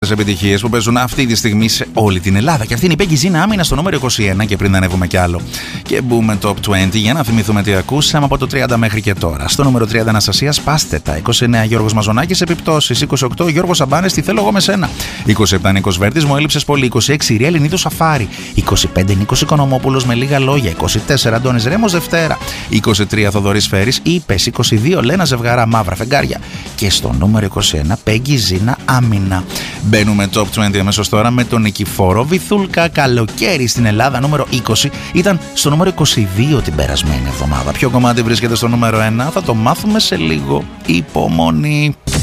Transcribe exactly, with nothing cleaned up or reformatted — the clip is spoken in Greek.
διάφορες επιτυχίες που παίζουν αυτή τη στιγμή σε όλη την Ελλάδα. Και αυτή είναι η Peggy Zina, άμυνα στο νούμερο είκοσι ένα. Και πριν ανέβουμε κι άλλο και μπούμε top είκοσι για να θυμηθούμε τι ακούσαμε από το τριάντα μέχρι και τώρα. Στο νούμερο τριάντα Αναστασία, Πάστε τα. είκοσι εννέα Γιώργος Μαζονάκης, Επιπτώσεις. είκοσι οκτώ Γιώργος Σαμπάνες, Τι θέλω εγώ με σένα. είκοσι επτά Νίκος Βέρτης, Μου έλειψες πολύ. είκοσι έξι Ριέλ Λινίδου Σαφάρι. είκοσι πέντε Νίκος Οικονομόπουλος, Με λίγα λόγια. είκοσι τέσσερα Αντώνης Ρέμος, Δευτέρα. είκοσι τρία Θοδωρής Φέρης, Είπες. είκοσι δύο Λένα Ζευγαρά, Μαύρα Φεγγάρια. Και στο νούμερο είκοσι ένα Peggy Zina, Άμυνα. Μπαίνουμε top είκοσι αμέσως τώρα με τον Νικηφόρο Βυθούλκα. Καλοκαίρι στην Ελλάδα, νούμερο είκοσι. Ήταν στο νούμερο είκοσι δύο την περασμένη εβδομάδα. Ποιο κομμάτι βρίσκεται στο νούμερο ένα θα το μάθουμε σε λίγο. Υπομονή.